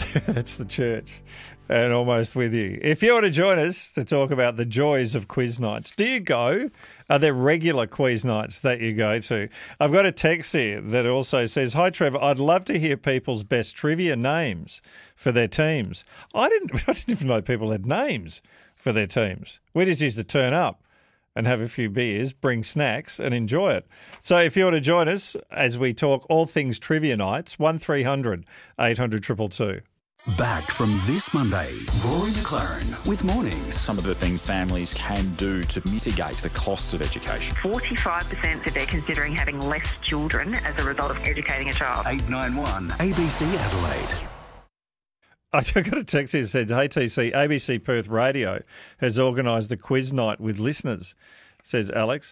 That's the church. And almost with you. If you want to join us to talk about the joys of quiz nights, do you go? Are there regular quiz nights that you go to? I've got a text here that also says, "Hi Trevor, I'd love to hear people's best trivia names for their teams." I didn't even know people had names for their teams. We just used to turn up and have a few beers, bring snacks and enjoy it. So if you want to join us as we talk all things trivia nights, 1300 800 222. Back from this Monday, Rory McLaren with Mornings. Some of the things families can do to mitigate the cost of education. 45% said they're considering having less children as a result of educating a child. 891 ABC Adelaide. I got a text here that said, "Hey TC, ABC Perth Radio has organised a quiz night with listeners," says Alex.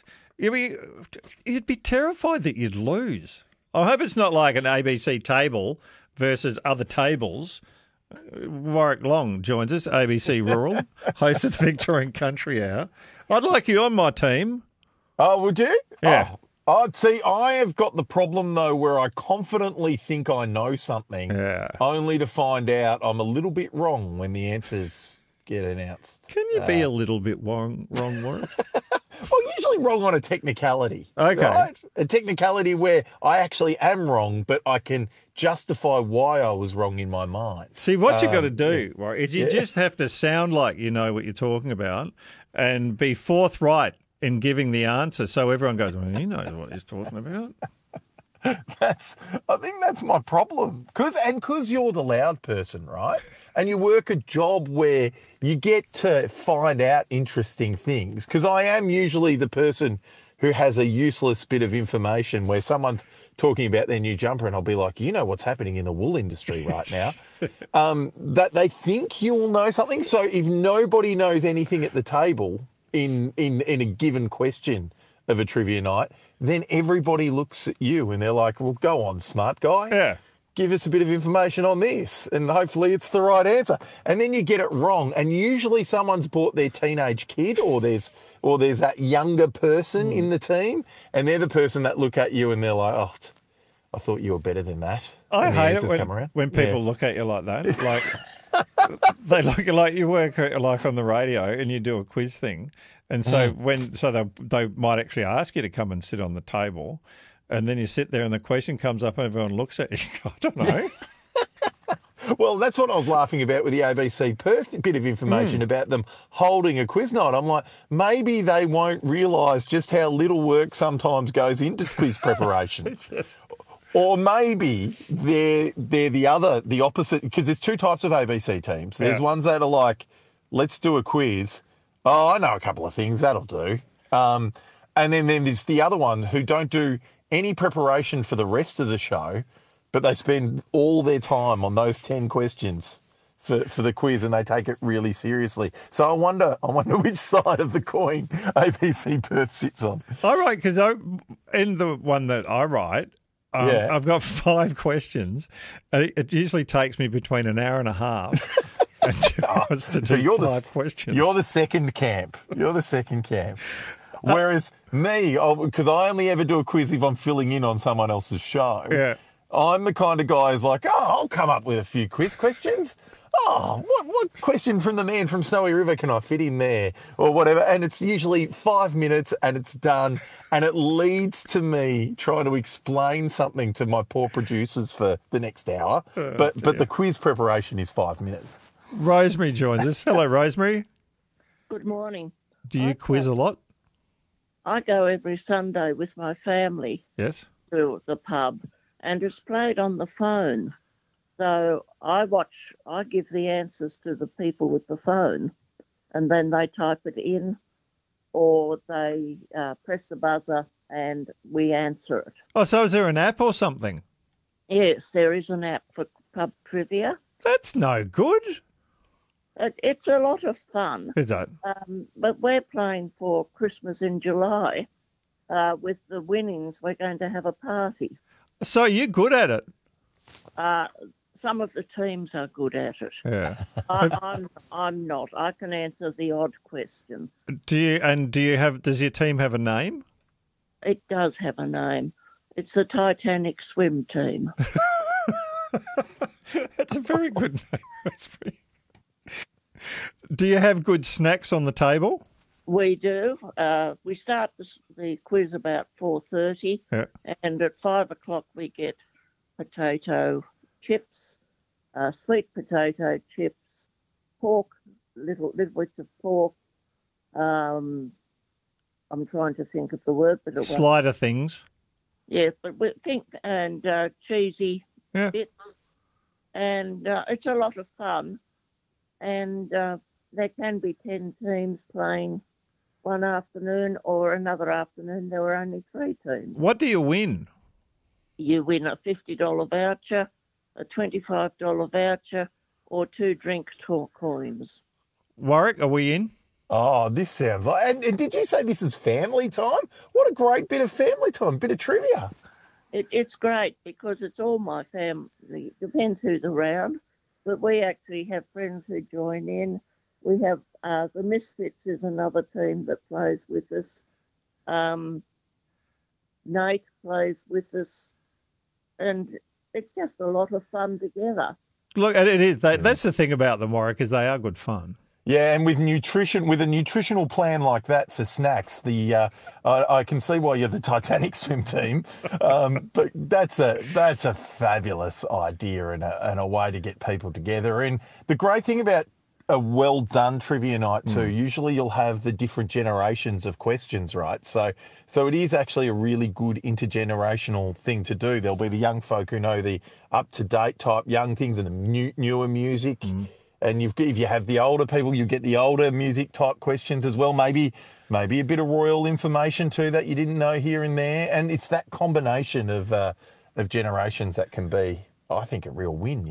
You'd be terrified that you'd lose. I hope it's not like an ABC table versus other tables. Warwick Long joins us, ABC Rural, host of the Victorian Country Hour. I'd like you on my team. Oh, would you? Yeah. Oh, see, I have got the problem, though, where I confidently think I know something, only to find out I'm a little bit wrong when the answers get announced. Can you be a little bit wrong, Warwick? Well, usually wrong on a technicality. Okay. Right? A technicality where I actually am wrong, but I can justify why I was wrong in my mind. See, what you got to do, Warwick, is you just have to sound like you know what you're talking about and be forthright in giving the answer so everyone goes, "Well, he knows what he's talking about." I think that's my problem. Because you're the loud person, right? And you work a job where you get to find out interesting things. Because I am usually the person who has a useless bit of information where someone's talking about their new jumper and I'll be like, "You know what's happening in the wool industry right now." That they think you will know something. So if nobody knows anything at the table in a given question of a trivia night, then everybody looks at you and they're like, "Well, go on, smart guy. Yeah. Give us a bit of information on this and hopefully it's the right answer." And then you get it wrong. And usually someone's brought their teenage kid or there's that younger person in the team and they're the person that look at you and they're like, "Oh, I thought you were better than that." I And the hate answers it come around. when people look at you like that. Like they look like you work like on the radio and you do a quiz thing. And so they might actually ask you to come and sit on the table, and then you sit there and the question comes up and everyone looks at you. I don't know. Well, that's what I was laughing about with the ABC Perth bit of information about them holding a quiz night. I'm like, maybe they won't realise just how little work sometimes goes into quiz preparation. Yes. Or maybe they're the opposite, because there's two types of ABC teams. There's ones that are like, "Let's do a quiz. Oh, I know a couple of things, that'll do." And then there's the other one who don't do any preparation for the rest of the show, but they spend all their time on those 10 questions for the quiz and they take it really seriously. So I wonder which side of the coin ABC Perth sits on. I write, because in the one that I write, I've got 5 questions. And it usually takes me between an hour and a half. So you're 5 questions. You're the second camp. Whereas me, because I only ever do a quiz if I'm filling in on someone else's show. Yeah. I'm the kind of guy who's like, "Oh, I'll come up with a few quiz questions. Oh, what question from the man from Snowy River can I fit in there?" Or whatever. And it's usually 5 minutes and it's done. And it leads to me trying to explain something to my poor producers for the next hour. But the quiz preparation is 5 minutes. Rosemary joins us. Hello, Rosemary. Good morning. Do you quiz a lot? I go every Sunday with my family Yes. to the pub, and it's played on the phone. So I give the answers to the people with the phone, and then they type it in, or they press the buzzer and we answer it. Oh, so is there an app or something? Yes, there is an app for pub trivia. That's no good. It's a lot of fun. Is that? But we're playing for Christmas in July. With the winnings, we're going to have a party. So you're good at it? Some of the teams are good at it. Yeah. I'm not. I can answer the odd question. Does your team have a name? It does have a name. It's the Titanic swim team. That's a very good name, Rosemary. Do you have good snacks on the table? We do. We start the quiz about 4:30, Yeah. and at 5 o'clock we get potato chips, sweet potato chips, pork, little bits of pork. I'm trying to think of the word, but it won't. Slider things. Yeah, but we think and cheesy Yeah. bits, and it's a lot of fun. And there can be 10 teams playing one afternoon, or another afternoon there were only 3 teams. What do you win? You win a $50 voucher, a $25 voucher, or 2 drink coins. Warwick, are we in? Oh, this sounds like... And did you say this is family time? What a great bit of family time, bit of trivia. It's great because it's all my family. Depends who's around, but we actually have friends who join in. We have the Misfits is another team that plays with us. Nate plays with us, and it's just a lot of fun together. Look, it is. That's the thing about them, Warwick, is they are good fun. Yeah, and with a nutritional plan like that for snacks, I can see why you're the Titanic swim team. But that's a fabulous idea and a way to get people together. And the great thing about a well done trivia night too, usually you'll have the different generations of questions, right? So it is actually a really good intergenerational thing to do. There'll be the young folk who know the up to date type young things and the newer music. And if you have the older people, you get the older music type questions as well. Maybe a bit of royal information too that you didn't know here and there. And it's that combination of generations that can be, I think, a real win.